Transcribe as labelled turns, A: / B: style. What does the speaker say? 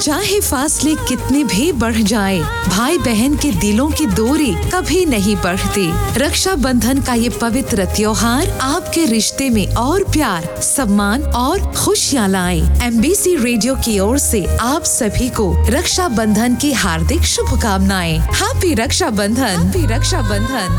A: चाहे फासले कितने भी बढ़ जाए, भाई बहन के दिलों की दूरी कभी नहीं बढ़ती। रक्षा बंधन का ये पवित्र त्योहार आपके रिश्ते में और प्यार, सम्मान और खुशियाँ लाए। MBC रेडियो की ओर से आप सभी को रक्षा बंधन की हार्दिक शुभकामनाएं। हैप्पी रक्षा बंधन।